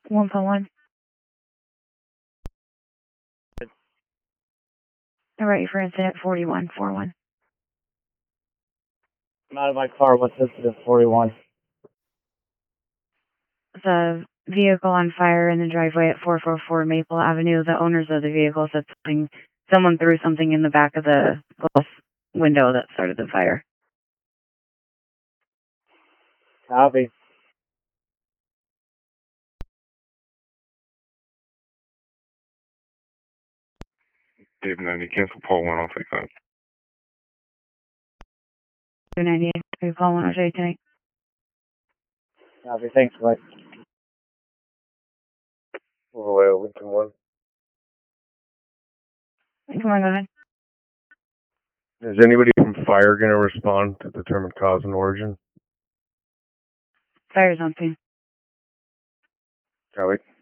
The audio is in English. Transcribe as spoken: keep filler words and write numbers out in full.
one point one. All right, for incident forty-one, four one. I'm out of my car. What's incident forty-one? The vehicle on fire in the driveway at four four four Maple Avenue. The owners of the vehicle said something, someone threw something in the back of the glass window that started the fire. Copy. Dave ninety, cancel Paul one, I'll take that. two ninety-eight, we call one oh two tonight. Copy. Thanks, Mike. Overlay, Lincoln one. Come on, go ahead. Is anybody from fire going to respond to determine cause and origin? Fire's on scene. Copy.